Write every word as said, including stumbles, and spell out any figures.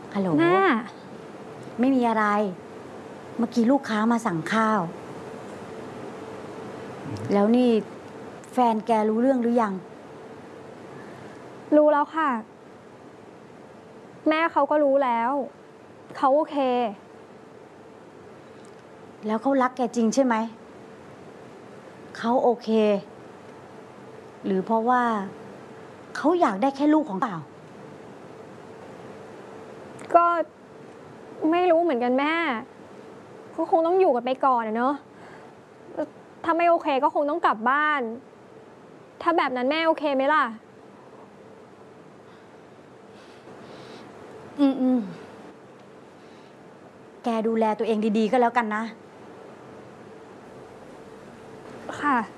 ฮัลโหลแม่ไม่มีอะไร เมื่อกี้ลูกค้ามาสั่งข้าว แล้วนี่แฟนแกรู้เรื่องหรือยังรู้แล้วค่ะ แม่เขาก็รู้แล้วเขาโอเคแล้วเขารักแกจริงใช่ไหม เขาโอเค หรือเพราะว่าเขาอยากได้แค่ลูกของเปล่าก็ไม่รู้เหมือนกันแม่ก็คงต้องอยู่กันไปก่อนอะเนอะถ้าไม่โอเคก็คงต้องกลับบ้าน ถ้าแบบนั้นแม่โอเคไหมล่ะอืมอืมแกดูแลตัวเองดีๆก็แล้วกันนะค่ะ